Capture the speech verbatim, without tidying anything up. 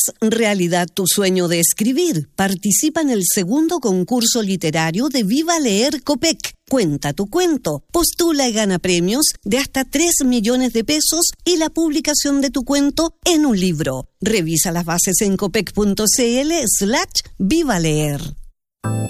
Haz realidad tu sueño de escribir. Participa en el segundo concurso literario de Viva Leer Copec. Cuenta tu cuento. Postula y gana premios de hasta tres millones de pesos y la publicación de tu cuento en un libro. Revisa las bases en copec punto cl slash Viva Leer.